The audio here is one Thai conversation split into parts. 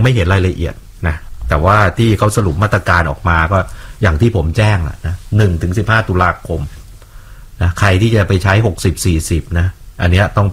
ไม่เห็นรายละเอียดนะแต่ว่าที่เขาสรุปมาตรการออกมาก็อย่างที่ผมแจ้งแหละนะ1-15 ตุลาคมนะใครที่จะไปใช้60-40นะอันเนี้ยต้อง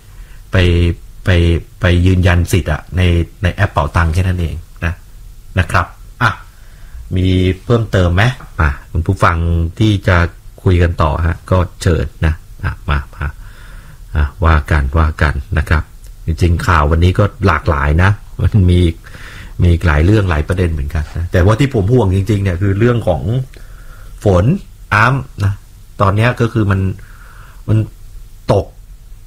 ไปยืนยันสิทธิ์อะในแอปเป๋าตังค์แค่นั้นเองนะครับอ่ะมีเพิ่มเติมไหมคุณผู้ฟังที่จะคุยกันต่อฮะก็เชิญนะมาว่ากันนะครับจริงๆข่าววันนี้ก็หลากหลายนะมันมีหลายเรื่องหลายประเด็นเหมือนกันนะแต่ว่าที่ผมห่วงจริงๆเนี่ยคือเรื่องของฝนนะตอนนี้ก็คือมันตก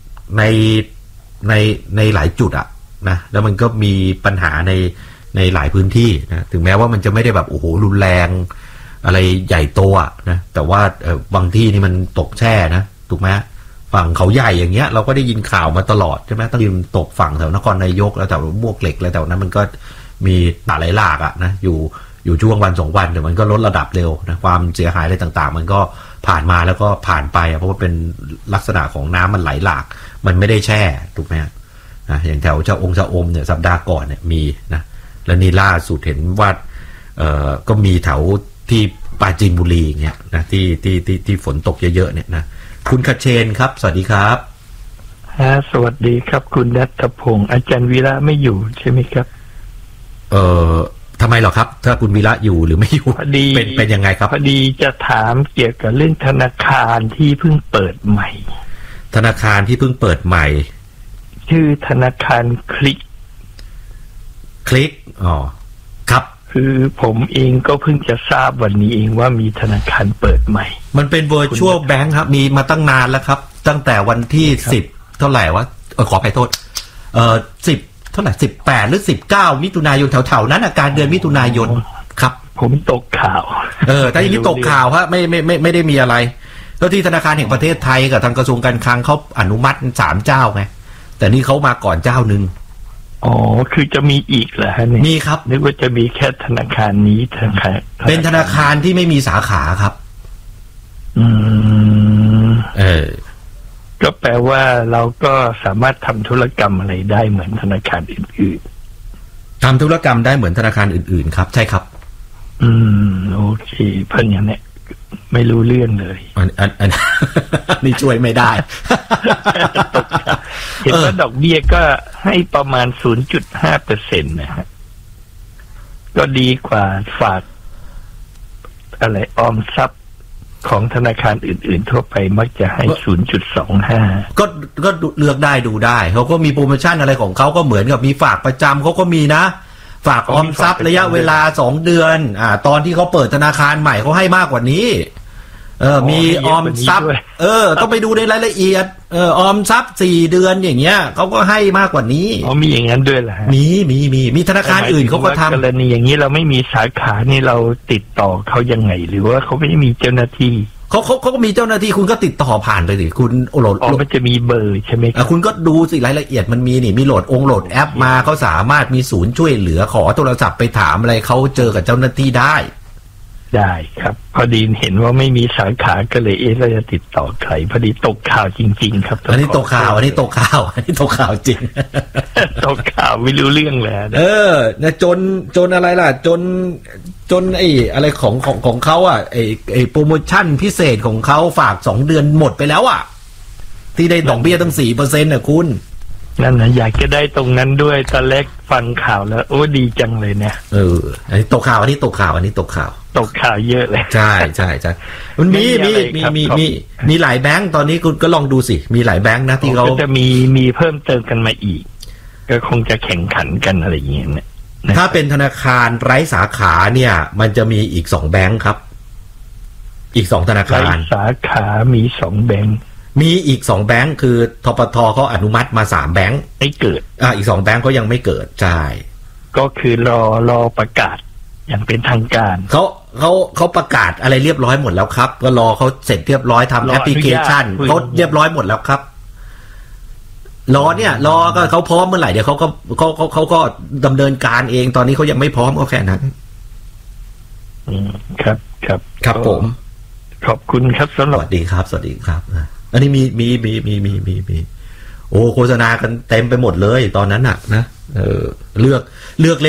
ในหลายจุดอะนะแล้วมันก็มีปัญหาในหลายพื้นที่นะถึงแม้ว่ามันจะไม่ได้แบบโอ้โหรุนแรงอะไรใหญ่โตอะนะแต่ว่าบางที่นี่มันตกแช่นะถูกไหมฝั่งเขาใหญ่อย่างเงี้ยเราก็ได้ยินข่าวมาตลอดใช่ไหมตั้งแต่ตกฝั่งแถวนครนายกแล้วแถวมวกเหล็กแล้วแถวนั้นมันก็มีป่าไหลหลากอะนะอยู่ช่วงวัน2 วันเดี๋ยวมันก็ลดระดับเร็วนะความเสียหายอะไรต่างๆมันก็ผ่านมาแล้วก็ผ่านไปเพราะว่าเป็นลักษณะของน้ำมันไหลหลากมันไม่ได้แช่ถูกไหมนะอย่างแถวชะอมเนี่ยสัปดาห์ก่อนเนี่ยมีนะแล้วนี่ล่าสุดเห็นว่าก็มีแถวที่ปราจีนบุรีอย่างเงี้ยนะที่ฝนตกเยอะๆเนี่ยนะคุณคเชนครับสวัสดีครับสวัสดีครับคุณณัฐพงศ์อาจารย์วีระไม่อยู่ใช่ไหมครับทำไมหรอครับถ้าคุณวีระอยู่หรือไม่อยู่เป็นยังไงครับพอดีจะถามเกี่ยวกับเรื่องธนาคารที่เพิ่งเปิดใหม่ธนาคารที่เพิ่งเปิดใหม่ชื่อธนาคารคลิกครับคือผมเองก็เพิ่งจะทราบวันนี้เองว่ามีธนาคารเปิดใหม่มันเป็น virtual bank ครับมีมาตั้งนานแล้วครับตั้งแต่วันที่10เท่าไหร่วะขออภัยโทษ10เท่าไหร่18หรือ19มิถุนายนแถวๆนั้นอาการเดือนมิถุนายนครับผมตกข่าวแต่อย่างนี้ตกข่าวฮะไม่ได้มีอะไรก็ที่ธนาคารแห่งประเทศไทยกับทางกระทรวงการคลังเขาอนุมัติ3เจ้าไงแต่นี่เขามาก่อนเจ้านึงคือจะมีอีกเหรอฮะเนี่ยมีครับนึกว่าจะมีแค่ธนาคารนี้ธนาคารเป็นธนาคารที่ไม่มีสาขาครับก็แปลว่าเราก็สามารถทำธุรกรรมอะไรได้เหมือนธนาคารอื่นๆทำธุรกรรมได้เหมือนธนาคารอื่นๆครับใช่ครับโอเคเพิ่นอย่างนี้ไม่รู้เรื่องเลยอันนี่ช่วยไม่ได้เห็นว่าดอกเบี้ยก็ให้ประมาณ 0.5% นะฮะก็ดีกว่าฝากอะไรออมทรัพย์ของธนาคารอื่นๆทั่วไปมักจะให้ 0.25 ก็เลือกได้ดูได้เขาก็มีโปรโมชั่นอะไรของเขาก็เหมือนกับมีฝากประจำเขาก็มีนะฝากออมทรัพย์ระยะเวลา2 เดือนตอนที่เขาเปิดธนาคารใหม่เขาให้มากกว่านี้มีออมทรัพย์ต้องไปดูในรายละเอียดออมทรัพย์4 เดือนอย่างเงี้ยเขาก็ให้มากกว่านี้มีอย่างนั้นด้วยเหรอฮะมีธนาคารอื่นเขาก็ทำกรณีอย่างนี้เราไม่มีสาขานี่เราติดต่อเขายังไงหรือว่าเขาไม่มีเจ้าหน้าที่เขาก็มีเจ้าหน้าที่คุณก็ติดต่อผ่านไปสิคุณโหลดมันจะมีเบอร์ใช่ไหมคุณก็ดูสิรายละเอียดมันมีโหลดแอปมาเขาสามารถมีศูนย์ช่วยเหลือขอโทรศัพท์ไปถามอะไรเขาเจอกับเจ้าหน้าที่ได้ครับพอดีเห็นว่าไม่มีสาขาก็เลยเราจะติดต่อใครพอดีตกข่าวจริงๆครับอันนี้ตกข่าวจริงตกข่าวไม่รู้เรื่องแล้วนะจนอะไรล่ะจนไอ้อะไรของเขาไอ้โปรโมชั่นพิเศษของเขาฝาก2 เดือนหมดไปแล้วที่ได้ดอกเบี้ยตั้ง 4% น่ะคุณนั่นนะอยากจะได้ตรงนั้นด้วยตอนแรกฟังข่าวแล้วโอ้ดีจังเลยเนี่ยอันนี้ตกข่าวตกข่าวเยอะเลยใช่มันมีหลายแบงค์ตอนนี้คุณก็ลองดูสิมีหลายแบงค์นะที่เขาจะมีเพิ่มเติมกันมาอีกก็คงจะแข่งขันกันอะไรอย่างเงี้ยเนี่ยถ้าเป็นธนาคารไร้สาขาเนี่ยมันจะมีอีก2 แบงค์ครับอีก2 ธนาคารไร้สาขามี2 แบงค์มีอีก2 แบงค์คือธปทเขาอนุมัติมา3 แบงค์ไม่เกิดอีก2 แบงค์เขายังไม่เกิดใช่ก็คือรอประกาศอย่างเป็นทางการเขาประกาศอะไรเรียบร้อยหมดแล้วครับก็รอเขาเสร็จเรียบร้อยทำแอปพลิเคชันเขาเรียบร้อยหมดแล้วครับรอก็เขาพร้อมเมื่อไหร่เดี๋ยวเขาก็ดำเนินการเองตอนนี้เขายังไม่พร้อมก็แค่นั้นครับผมขอบคุณครับสวัสดีครับอันนี้มีโฆษณากันเต็มไปหมดเลยตอนนั้นน่ะนะเลือก